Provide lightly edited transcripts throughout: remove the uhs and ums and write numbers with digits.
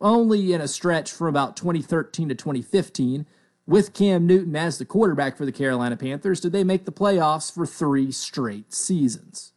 only in a stretch from about 2013 to 2015, with Cam Newton as the quarterback for the Carolina Panthers, did they make the playoffs for 3 straight seasons.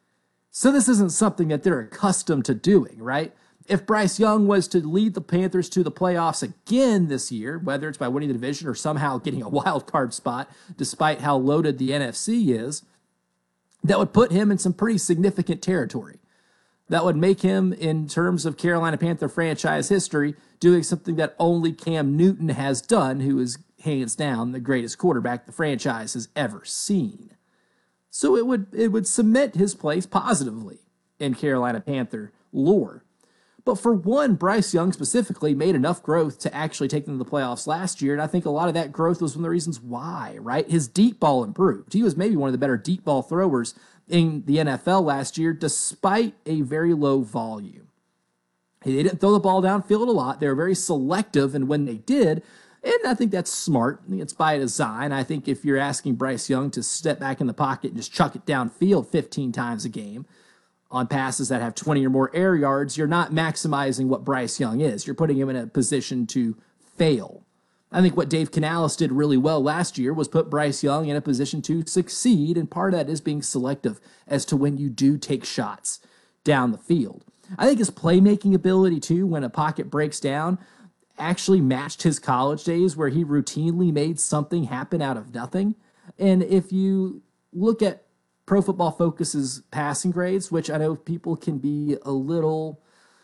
So this isn't something that they're accustomed to doing, right? If Bryce Young was to lead the Panthers to the playoffs again this year, whether it's by winning the division or somehow getting a wild card spot, despite how loaded the NFC is, that would put him in some pretty significant territory. That would make him, in terms of Carolina Panther franchise history, doing something that only Cam Newton has done, who is hands down the greatest quarterback the franchise has ever seen. So it would cement his place positively in Carolina Panther lore. But for one, Bryce Young specifically made enough growth to actually take them to the playoffs last year, and I think a lot of that growth was one of the reasons why, right? His deep ball improved. He was maybe one of the better deep ball throwers in the NFL last year, despite a very low volume. They didn't throw the ball downfield a lot. They were very selective, and when they did, and I think that's smart. I think it's by design. I think if you're asking Bryce Young to step back in the pocket and just chuck it downfield 15 times a game on passes that have 20 or more air yards, you're not maximizing what Bryce Young is. You're putting him in a position to fail. I think what Dave Canales did really well last year was put Bryce Young in a position to succeed, and part of that is being selective as to when you do take shots down the field. I think his playmaking ability, too, when a pocket breaks down, actually matched his college days where he routinely made something happen out of nothing. And if you look at Pro Football Focus's passing grades, which I know people can be a little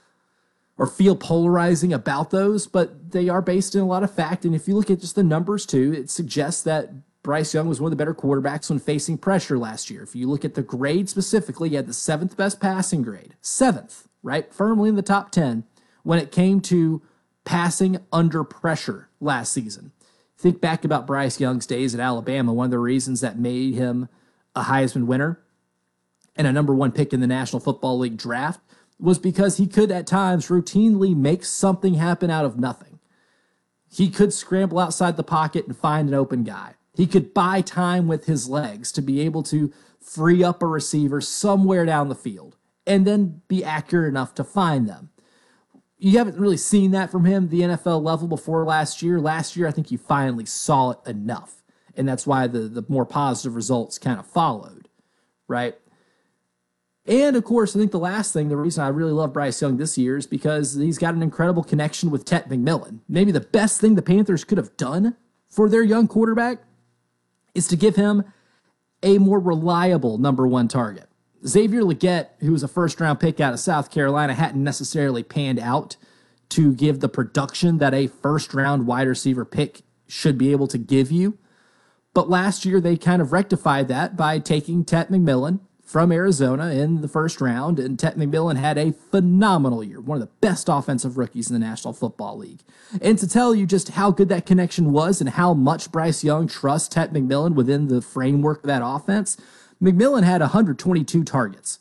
or feel polarizing about those, but they are based in a lot of fact. And if you look at just the numbers too, it suggests that Bryce Young was one of the better quarterbacks when facing pressure last year. If you look at the grade specifically, he had the 7th best passing grade. 7th, right? Firmly in the top 10 when it came to passing under pressure last season. Think back about Bryce Young's days at Alabama. One of the reasons that made him a Heisman winner and a number 1 pick in the National Football League draft was because he could at times routinely make something happen out of nothing. He could scramble outside the pocket and find an open guy. He could buy time with his legs to be able to free up a receiver somewhere down the field and then be accurate enough to find them. You haven't really seen that from him at the NFL level before last year. Last year, I think you finally saw it enough. And that's why the more positive results kind of followed, right? And, of course, I think the last thing, the reason I really love Bryce Young this year is because he's got an incredible connection with Tet McMillan. Maybe the best thing the Panthers could have done for their young quarterback is to give him a more reliable number 1 target. Xavier Legette, who was a first-round pick out of South Carolina, hadn't necessarily panned out to give the production that a first-round wide receiver pick should be able to give you. But last year, they kind of rectified that by taking Tet McMillan from Arizona in the first round, and Tet McMillan had a phenomenal year, one of the best offensive rookies in the National Football League. And to tell you just how good that connection was and how much Bryce Young trusts Tet McMillan within the framework of that offense, McMillan had 122 targets.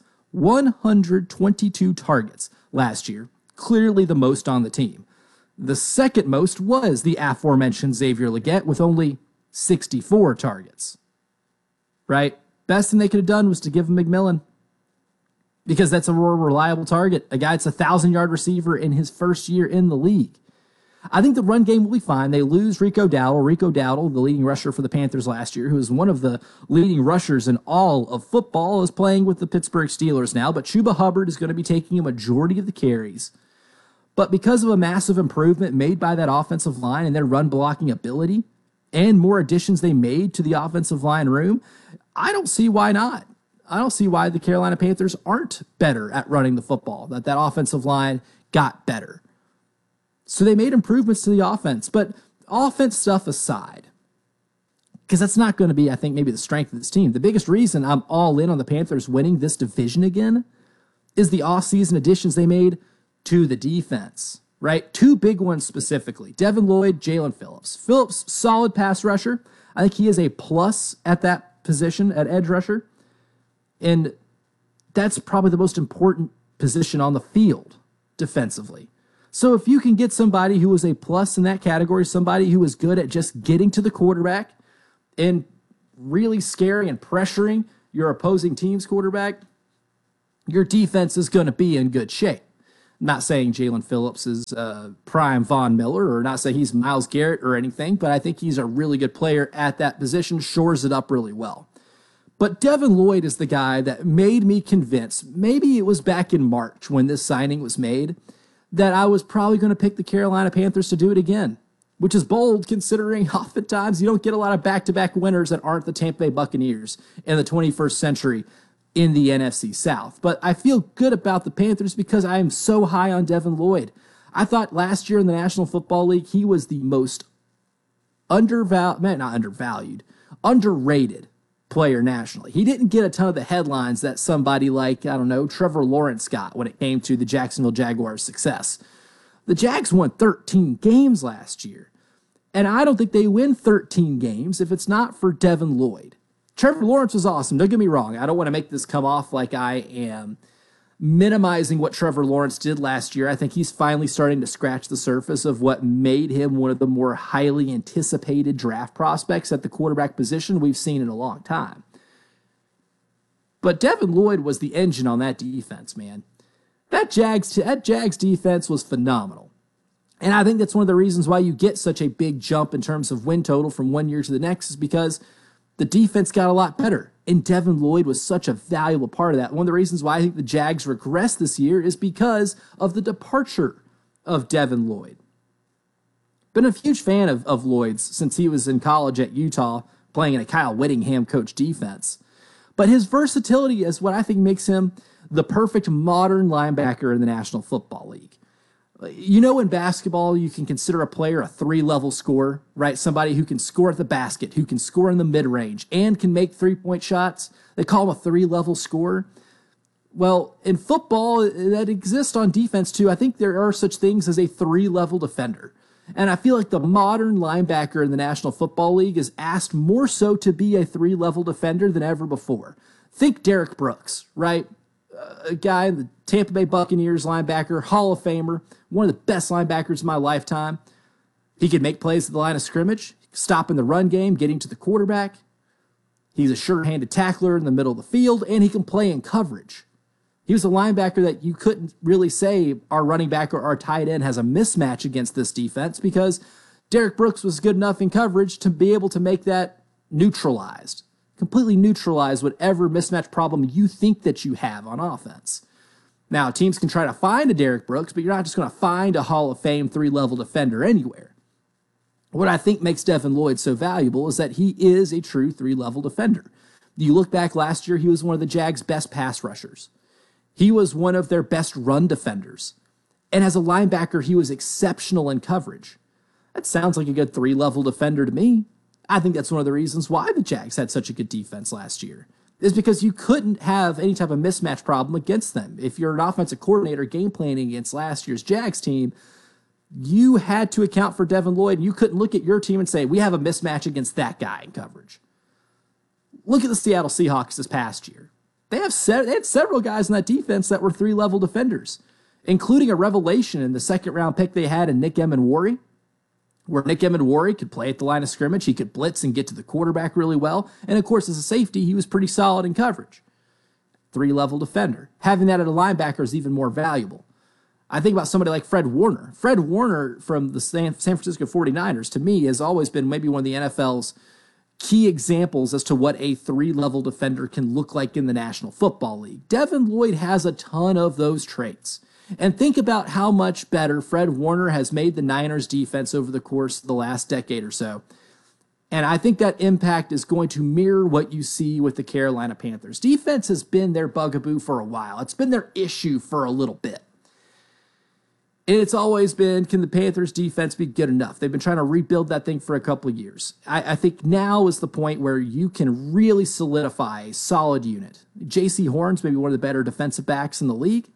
122 targets last year, clearly the most on the team. The second most was the aforementioned Xavier Legette with only 64 targets, right? Best thing they could have done was to give him McMillan because that's a more reliable target. A guy that's a 1,000-yard receiver in his first year in the league. I think the run game will be fine. They lose Rico Dowdle. Rico Dowdle, the leading rusher for the Panthers last year, who is one of the leading rushers in all of football, is playing with the Pittsburgh Steelers now, but Chuba Hubbard is going to be taking a majority of the carries. But because of a massive improvement made by that offensive line and their run blocking ability and more additions they made to the offensive line room, I don't see why not. I don't see why the Carolina Panthers aren't better at running the football, that offensive line got better. So they made improvements to the offense, but offense stuff aside, because that's not going to be, I think, maybe the strength of this team. The biggest reason I'm all in on the Panthers winning this division again is the offseason additions they made to the defense, right? 2 big ones specifically, Devin Lloyd, Jalen Phillips. Phillips, solid pass rusher. I think he is a plus at that position at edge rusher. And that's probably the most important position on the field defensively. So if you can get somebody who is a plus in that category, somebody who is good at just getting to the quarterback and really scaring and pressuring your opposing team's quarterback, your defense is going to be in good shape. Not saying Jalen Phillips is prime Von Miller, or not saying he's Myles Garrett or anything, but I think he's a really good player at that position, shores it up really well. But Devin Lloyd is the guy that made me convinced, maybe it was back in March when this signing was made, that I was probably going to pick the Carolina Panthers to do it again, which is bold considering oftentimes you don't get a lot of back-to-back winners that aren't the Tampa Bay Buccaneers in the 21st century in the NFC South. But I feel good about the Panthers because I am so high on Devin Lloyd. I thought last year in the National Football League, he was the most underrated player nationally. He didn't get a ton of the headlines that somebody like, Trevor Lawrence got when it came to the Jacksonville Jaguars' success. The Jags won 13 games last year, and I don't think they win 13 games if it's not for Devin Lloyd. Trevor Lawrence was awesome. Don't get me wrong. I don't want to make this come off like I am minimizing what Trevor Lawrence did last year. I think he's finally starting to scratch the surface of what made him one of the more highly anticipated draft prospects at the quarterback position we've seen in a long time. But Devin Lloyd was the engine on that defense, man. That Jags defense was phenomenal. And I think that's one of the reasons why you get such a big jump in terms of win total from one year to the next, is because the defense got a lot better, and Devin Lloyd was such a valuable part of that. One of the reasons why I think the Jags regressed this year is because of the departure of Devin Lloyd. Been a huge fan of Lloyd's since he was in college at Utah, playing in a Kyle Whittingham coach defense. But his versatility is what I think makes him the perfect modern linebacker in the National Football League. You know, in basketball, you can consider a player a three-level scorer, right? Somebody who can score at the basket, who can score in the mid-range, and can make three-point shots. They call him a three-level scorer. Well, in football, that exists on defense too. I think there are such things as a three-level defender. And I feel like the modern linebacker in the National Football League is asked more so to be a three-level defender than ever before. Think Derek Brooks, right? A guy in the Tampa Bay Buccaneers linebacker, Hall of Famer, one of the best linebackers of my lifetime. He could make plays at the line of scrimmage, stop in the run game, getting to the quarterback. He's a sure-handed tackler in the middle of the field, and he can play in coverage. He was a linebacker that you couldn't really say our running back or our tight end has a mismatch against this defense, because Derek Brooks was good enough in coverage to be able to make that neutralized. Completely neutralize whatever mismatch problem you think that you have on offense. Now, teams can try to find a Derek Brooks, but you're not just going to find a Hall of Fame three-level defender anywhere. What I think makes Devin Lloyd so valuable is that he is a true three-level defender. You look back last year, he was one of the Jags' best pass rushers. He was one of their best run defenders. And as a linebacker, he was exceptional in coverage. That sounds like a good three-level defender to me. I think that's one of the reasons why the Jags had such a good defense last year, is because you couldn't have any type of mismatch problem against them. If you're an offensive coordinator game planning against last year's Jags team, you had to account for Devin Lloyd. You couldn't look at your team and say, we have a mismatch against that guy in coverage. Look at the Seattle Seahawks this past year. They had several guys in that defense that were three-level defenders, including a revelation in the second-round pick they had in Nick Emenwari, where Nick Emenwari could play at the line of scrimmage. He could blitz and get to the quarterback really well. And, of course, as a safety, he was pretty solid in coverage. Three-level defender. Having that at a linebacker is even more valuable. I think about somebody like Fred Warner. Fred Warner from the San Francisco 49ers, to me, has always been maybe one of the NFL's key examples as to what a three-level defender can look like in the National Football League. Devin Lloyd has a ton of those traits. And think about how much better Fred Warner has made the Niners defense over the course of the last decade or so. And I think that impact is going to mirror what you see with the Carolina Panthers. Defense has been their bugaboo for a while. It's been their issue for a little bit. And it's always been, can the Panthers defense be good enough? They've been trying to rebuild that thing for a couple of years. I think now is the point where you can really solidify a solid unit. J.C. Horn's maybe one of the better defensive backs in the league.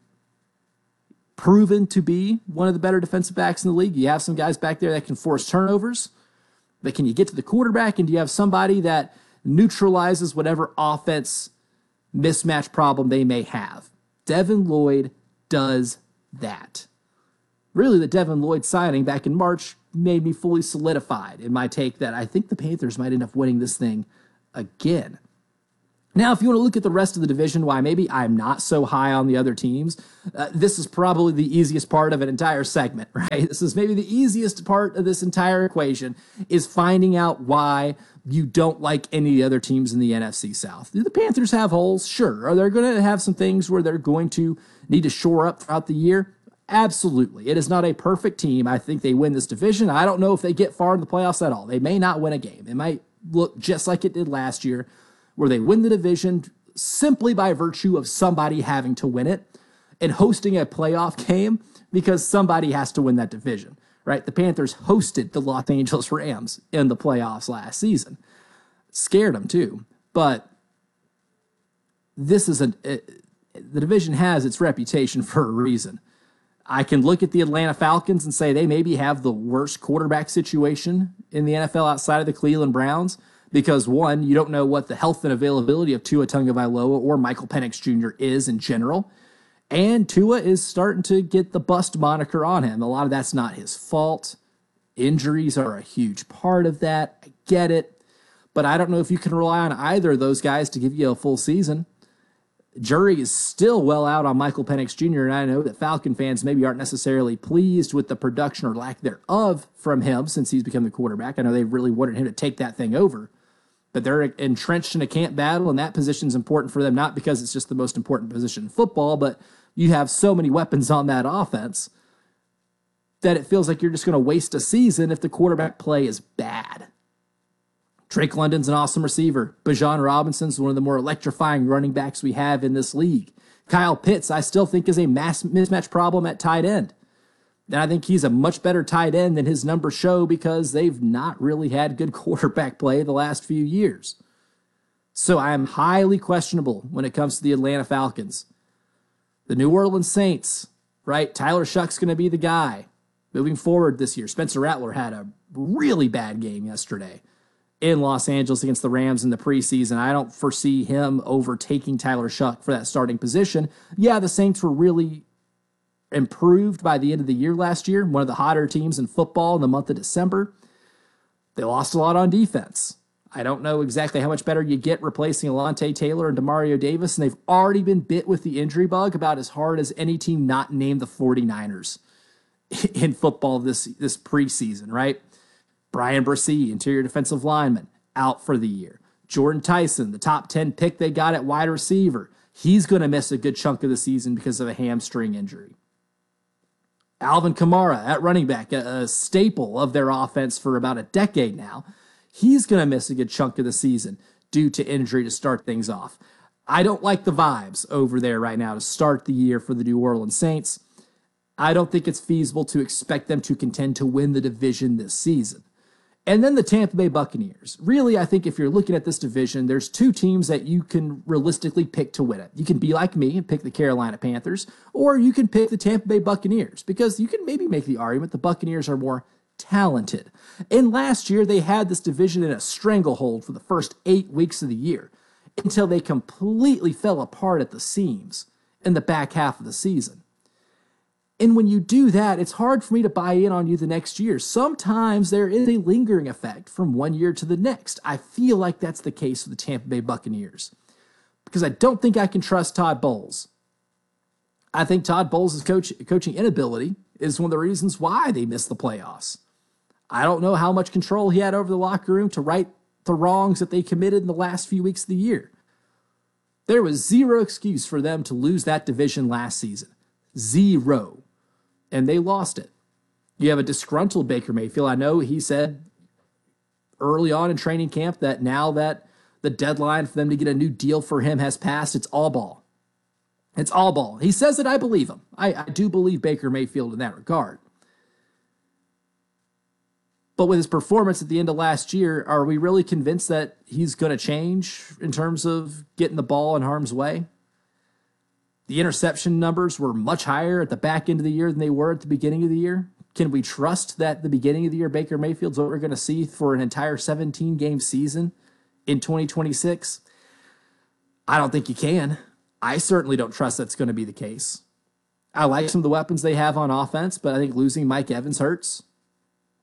Proven to be one of the better defensive backs in the league. You have some guys back there that can force turnovers, but can you get to the quarterback, and do you have somebody that neutralizes whatever offense mismatch problem they may have? Devin Lloyd does that. Really, the Devin Lloyd signing back in March made me fully solidified in my take that I think the Panthers might end up winning this thing again. Now, if you want to look at the rest of the division, why maybe I'm not so high on the other teams, this is probably the easiest part of an entire segment, right? This is maybe the easiest part of this entire equation is finding out why you don't like any of the other teams in the NFC South. Do the Panthers have holes? Sure. Are they going to have some things where they're going to need to shore up throughout the year? Absolutely. It is not a perfect team. I think they win this division. I don't know if they get far in the playoffs at all. They may not win a game. It might look just like it did last year, where they win the division simply by virtue of somebody having to win it and hosting a playoff game because somebody has to win that division, right? The Panthers hosted the Los Angeles Rams in the playoffs last season. Scared them too. But this is the division has its reputation for a reason. I can look at the Atlanta Falcons and say they maybe have the worst quarterback situation in the NFL outside of the Cleveland Browns because, one, you don't know what the health and availability of Tua Tagovailoa or Michael Penix Jr. is in general, and Tua is starting to get the bust moniker on him. A lot of that's not his fault. Injuries are a huge part of that. I get it, but I don't know if you can rely on either of those guys to give you a full season. Jury is still well out on Michael Penix Jr., and I know that Falcon fans maybe aren't necessarily pleased with the production or lack thereof from him since he's become the quarterback. I know they really wanted him to take that thing over, but they're entrenched in a camp battle, and that position is important for them, not because it's just the most important position in football, but you have so many weapons on that offense that it feels like you're just going to waste a season if the quarterback play is bad. Drake London's an awesome receiver. Bijan Robinson's one of the more electrifying running backs we have in this league. Kyle Pitts, I still think, is a mismatch problem at tight end. And I think he's a much better tight end than his numbers show because they've not really had good quarterback play the last few years. So I am highly questionable when it comes to the Atlanta Falcons. The New Orleans Saints, right? Tyler Shuck's going to be the guy moving forward this year. Spencer Rattler had a really bad game yesterday in Los Angeles against the Rams in the preseason. I don't foresee him overtaking Tyler Shuck for that starting position. Yeah, the Saints were really improved by the end of the year last year, one of the hotter teams in football in the month of December. They lost a lot on defense. I don't know exactly how much better you get replacing Alontae Taylor and Demario Davis, and they've already been bit with the injury bug about as hard as any team not named the 49ers in football this preseason, right? Brian Brissy, interior defensive lineman, out for the year. Jordan Tyson, the top 10 pick they got at wide receiver, he's going to miss a good chunk of the season because of a hamstring injury. Alvin Kamara at running back, a staple of their offense for about a decade now, he's going to miss a good chunk of the season due to injury to start things off. I don't like the vibes over there right now to start the year for the New Orleans Saints. I don't think it's feasible to expect them to contend to win the division this season. And then the Tampa Bay Buccaneers. Really, I think if you're looking at this division, there's two teams that you can realistically pick to win it. You can be like me and pick the Carolina Panthers, or you can pick the Tampa Bay Buccaneers, because you can maybe make the argument the Buccaneers are more talented. And last year, they had this division in a stranglehold for the first 8 weeks of the year until they completely fell apart at the seams in the back half of the season. And when you do that, it's hard for me to buy in on you the next year. Sometimes there is a lingering effect from one year to the next. I feel like that's the case with the Tampa Bay Buccaneers because I don't think I can trust Todd Bowles. I think Todd Bowles' coaching inability is one of the reasons why they missed the playoffs. I don't know how much control he had over the locker room to right the wrongs that they committed in the last few weeks of the year. There was zero excuse for them to lose that division last season. Zero. And they lost it. You have a disgruntled Baker Mayfield. I know he said early on in training camp that now that the deadline for them to get a new deal for him has passed, it's all ball. It's all ball. He says it, I believe him. I do believe Baker Mayfield in that regard. But with his performance at the end of last year, are we really convinced that he's going to change in terms of getting the ball in harm's way? The interception numbers were much higher at the back end of the year than they were at the beginning of the year. Can we trust that the beginning of the year Baker Mayfield's what we're going to see for an entire 17-game season in 2026? I don't think you can. I certainly don't trust that's going to be the case. I like some of the weapons they have on offense, but I think losing Mike Evans hurts.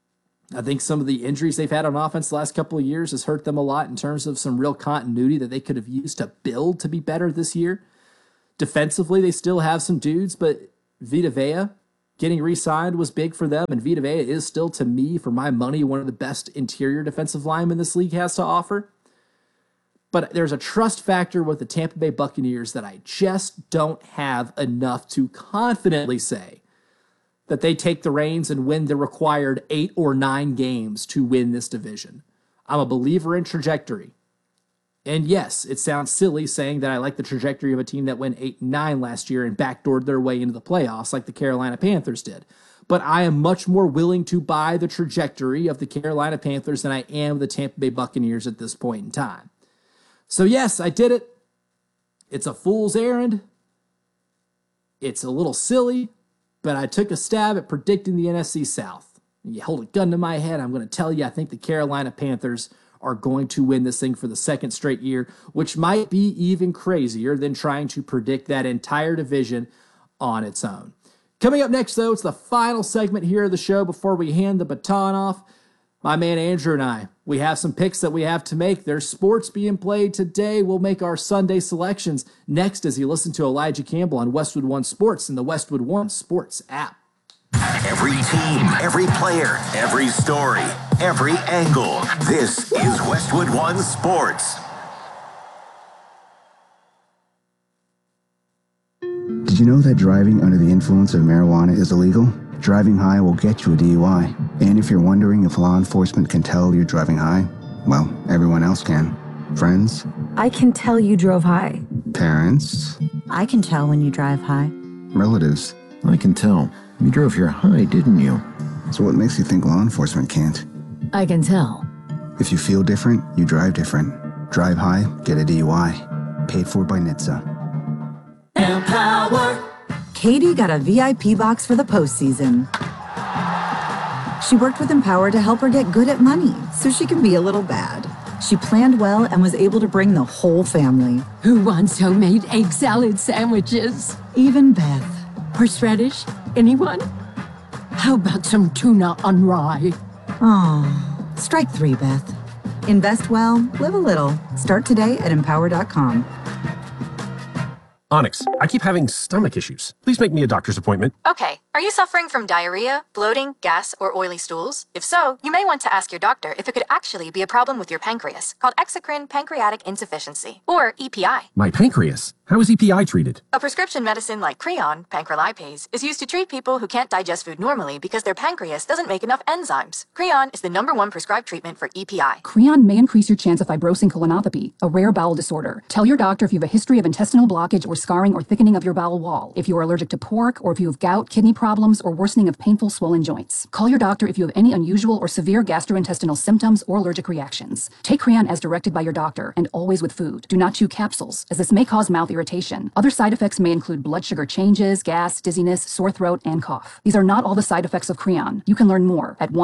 I think some of the injuries they've had on offense the last couple of years has hurt them a lot in terms of some real continuity that they could have used to build to be better this year. Defensively, they still have some dudes, but Vita Vea getting re-signed was big for them, and Vita Vea is still, to me, for my money, one of the best interior defensive linemen this league has to offer. But there's a trust factor with the Tampa Bay Buccaneers that I just don't have enough to confidently say that they take the reins and win the required 8 or 9 games to win this division. I'm a believer in trajectory. And yes, it sounds silly saying that I like the trajectory of a team that went 8-9 last year and backdoored their way into the playoffs like the Carolina Panthers did. But I am much more willing to buy the trajectory of the Carolina Panthers than I am the Tampa Bay Buccaneers at this point in time. So yes, I did it. It's a fool's errand. It's a little silly, but I took a stab at predicting the NFC South. You hold a gun to my head, I'm going to tell you I think the Carolina Panthers are going to win this thing for the second straight year, which might be even crazier than trying to predict that entire division on its own. Coming up next, though, it's the final segment here of the show before we hand the baton off. My man Andrew and I, we have some picks that we have to make. There's sports being played today. We'll make our Sunday selections next as you listen to Elijah Campbell on Westwood One Sports and the Westwood One Sports app. Every team, every player, every story, every angle. This is Westwood One Sports. Did you know that driving under the influence of marijuana is illegal? Driving high will get you a DUI. And if you're wondering if law enforcement can tell you're driving high, well, everyone else can. Friends? I can tell you drove high. Parents? I can tell when you drive high. Relatives? I can tell. You drove here high, didn't you? So what makes you think law enforcement can't? I can tell. If you feel different, you drive different. Drive high, get a DUI. Paid for by NHTSA. Empower! Katie got a VIP box for the postseason. She worked with Empower to help her get good at money so she can be a little bad. She planned well and was able to bring the whole family. Who wants homemade egg salad sandwiches? Even Beth. Horseradish? Anyone? How about some tuna on rye? Oh, strike 3, Beth. Invest well, live a little. Start today at empower.com. Onyx, I keep having stomach issues. Please make me a doctor's appointment. Okay, are you suffering from diarrhea, bloating, gas, or oily stools? If so, you may want to ask your doctor if it could actually be a problem with your pancreas, called exocrine pancreatic insufficiency, or EPI. My pancreas? How is EPI treated? A prescription medicine like Creon, pancrelipase, is used to treat people who can't digest food normally because their pancreas doesn't make enough enzymes. Creon is the #1 prescribed treatment for EPI. Creon may increase your chance of fibrosing colonopathy, a rare bowel disorder. Tell your doctor if you have a history of intestinal blockage or scarring or thickening of your bowel wall, if you are allergic to pork, or if you have gout, kidney problems, or worsening of painful swollen joints. Call your doctor if you have any unusual or severe gastrointestinal symptoms or allergic reactions. Take Creon as directed by your doctor, and always with food. Do not chew capsules, as this may cause mouth irritation. Other side effects may include blood sugar changes, gas, dizziness, sore throat, and cough. These are not all the side effects of Creon. You can learn more at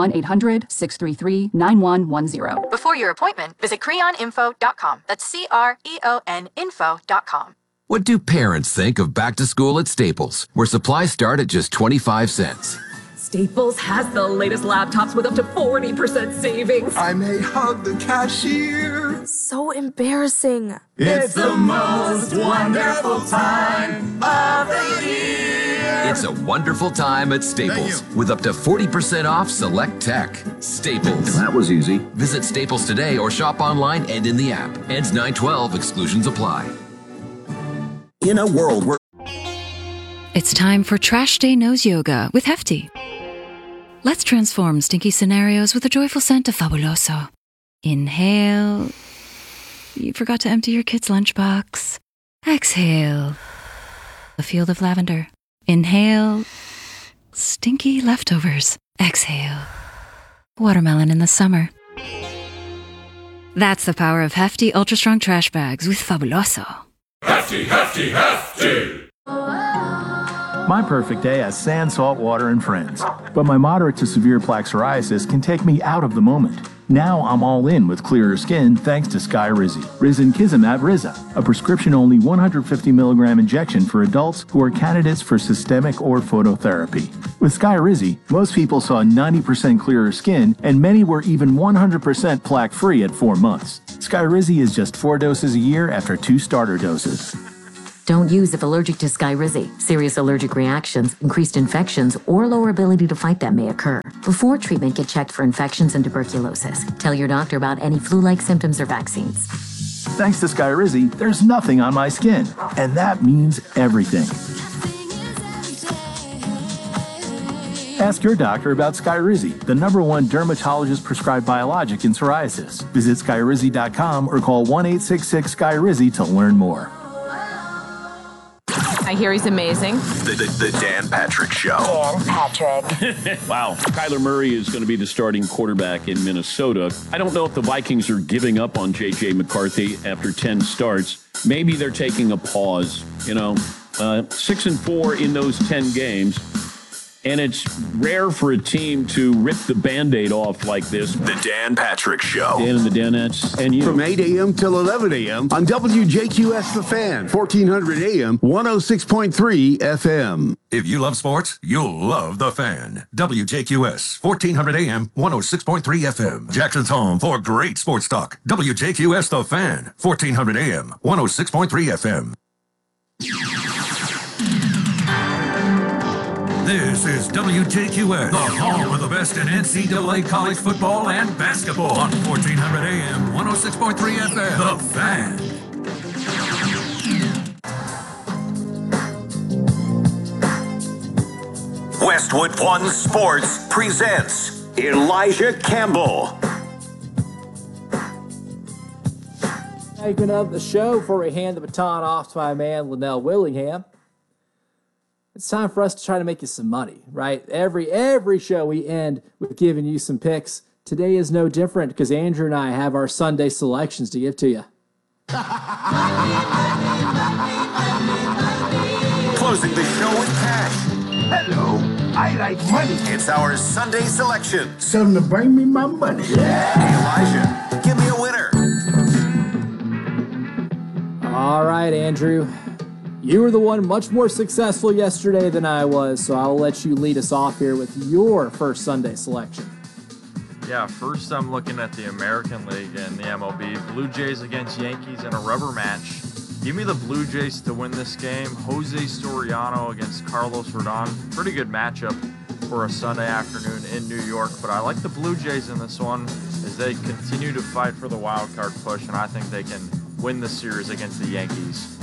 1-800-633-9110. Before your appointment, visit creoninfo.com. That's CREON info.com. What do parents think of back to school at Staples, where supplies start at just 25 cents? Staples has the latest laptops with up to 40% savings. I may hug the cashier. So embarrassing. It's the most wonderful time of the year. It's a wonderful time at Staples with up to 40% off select tech. Staples. That was easy. Visit Staples today or shop online and in the app. Ends 9/12. Exclusions apply. In a world where it's time for Trash Day Nose Yoga with Hefty. Let's transform stinky scenarios with a joyful scent of Fabuloso. Inhale. You forgot to empty your kid's lunchbox. Exhale. A field of lavender. Inhale. Stinky leftovers. Exhale. Watermelon in the summer. That's the power of Hefty Ultra Strong Trash Bags with Fabuloso. Hefty, hefty, hefty! My perfect day has sand, salt, water, and friends. But my moderate to severe plaque psoriasis can take me out of the moment. Now I'm all in with clearer skin thanks to Skyrizi. Risankizumab Riza, a prescription-only 150 milligram injection for adults who are candidates for systemic or phototherapy. With Skyrizi, most people saw 90% clearer skin, and many were even 100% plaque-free at 4 months. Skyrizi is just 4 doses a year after 2 starter doses. Don't use if allergic to Skyrizi. Serious allergic reactions, increased infections, or lower ability to fight them may occur. Before treatment, get checked for infections and tuberculosis. Tell your doctor about any flu-like symptoms or vaccines. Thanks to Skyrizi, there's nothing on my skin, and that means everything. Ask your doctor about Skyrizi, the #1 dermatologist-prescribed biologic in psoriasis. Visit Skyrizi.com or call 1-866-SKYRIZI to learn more. I hear he's amazing. The Dan Patrick Show. Dan Patrick. Wow. Kyler Murray is going to be the starting quarterback in Minnesota. I don't know if the Vikings are giving up on J.J. McCarthy after 10 starts. Maybe they're taking a pause. 6-4 in those 10 games. And it's rare for a team to rip the Band-Aid off like this. The Dan Patrick Show. Dan and the Danettes and you. From 8 a.m. till 11 a.m. on WJQS The Fan, 1400 a.m., 106.3 FM. If you love sports, you'll love The Fan. WJQS, 1400 a.m., 106.3 FM. Jackson's home for great sports talk. WJQS The Fan, 1400 a.m., 106.3 FM. This is WJQS, the home of the best in NCAA college football and basketball on 1400 AM, 106.3 FM. The Fan. Westwood One Sports presents Elijah Campbell. Segment of the show before we hand the baton off to my man Linnell Willingham. It's time for us to try to make you some money, right? Every show we end with giving you some picks. Today is no different because Andrew and I have our Sunday selections to give to you. Closing the show with cash. Hello, I like money. It's our Sunday selection. Something to bring me my money. Elijah, give me a winner. All right, Andrew. You were the one much more successful yesterday than I was, so I'll let you lead us off here with your first Sunday selection. Yeah, first I'm looking at the American League and the MLB. Blue Jays against Yankees in a rubber match. Give me the Blue Jays to win this game. Jose Soriano against Carlos Rodon. Pretty good matchup for a Sunday afternoon in New York, but I like the Blue Jays in this one as they continue to fight for the wild card push, and I think they can win the series against the Yankees.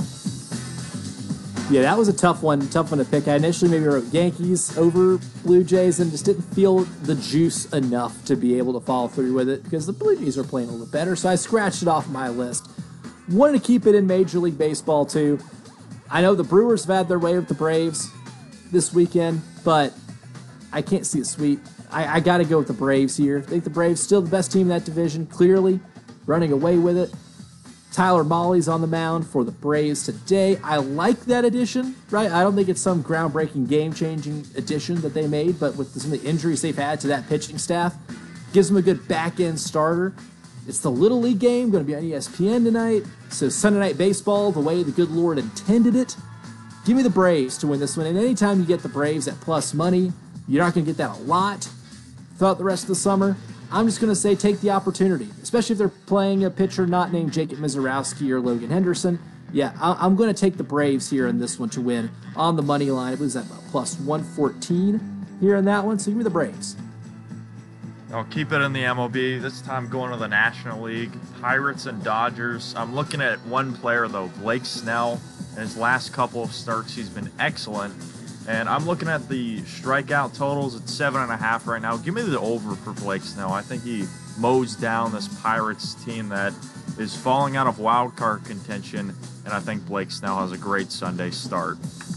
Yeah, that was a tough one to pick. I initially maybe wrote Yankees over Blue Jays and just didn't feel the juice enough to be able to follow through with it because the Blue Jays are playing a little bit better, so I scratched it off my list. Wanted to keep it in Major League Baseball, too. I know the Brewers have had their way with the Braves this weekend, but I can't see a sweep. I got to go with the Braves here. I think the Braves still the best team in that division, clearly running away with it. Tyler Mahle's on the mound for the Braves today. I like that addition, right? I don't think it's some groundbreaking, game-changing addition that they made, but with some of the injuries they've had to that pitching staff, gives them a good back-end starter. It's the Little League game, going to be on ESPN tonight. So Sunday Night Baseball, the way the good Lord intended it. Give me the Braves to win this one. And anytime you get the Braves at plus money, you're not going to get that a lot throughout the rest of the summer. I'm just going to say take the opportunity, especially if they're playing a pitcher not named Jacob Mizorowski or Logan Henderson. Yeah, I'm going to take the Braves here in this one to win on the money line. I believe that's about plus 114 here in that one. So give me the Braves. I'll keep it in the MLB. This time going to the National League. Pirates and Dodgers. I'm looking at one player, though, Blake Snell. In his last couple of starts, he's been excellent. And I'm looking at the strikeout totals at 7.5 right now. Give me the over for Blake Snell. I think he mows down this Pirates team that is falling out of wild card contention. And I think Blake Snell has a great Sunday start.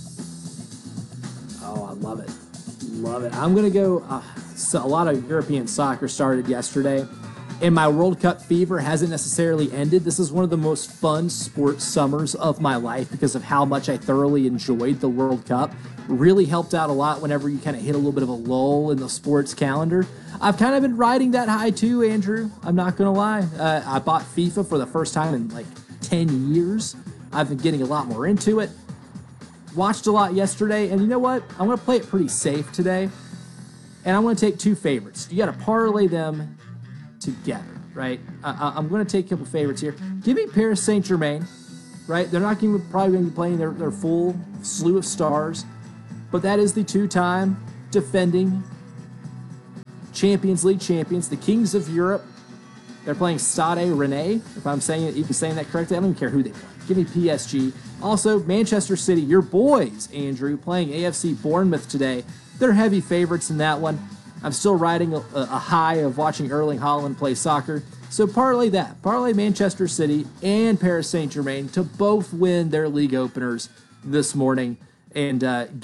Oh, I love it. Love it. I'm going to go... So a lot of European soccer started yesterday, and my World Cup fever hasn't necessarily ended. This is one of the most fun sports summers of my life because of how much I thoroughly enjoyed the World Cup. Really helped out a lot whenever you kind of hit a little bit of a lull in the sports calendar. I've kind of been riding that high too, Andrew. I'm not going to lie. I bought FIFA for the first time in like 10 years. I've been getting a lot more into it. Watched a lot yesterday, and you know what? I'm going to play it pretty safe today, and I'm going to take two favorites. You got to parlay them together, right? I'm going to take a couple favorites here. Give me Paris Saint-Germain, right? They're not probably going to be playing their full slew of stars, but that is the two-time defending Champions League champions, the Kings of Europe. They're playing Stade Rennais, if I'm saying that correctly. I don't even care who they play. Give me PSG. Also, Manchester City, your boys, Andrew, playing AFC Bournemouth today. They're heavy favorites in that one. I'm still riding a high of watching Erling Haaland play soccer. So parlay that. Parlay Manchester City and Paris Saint-Germain to both win their league openers this morning and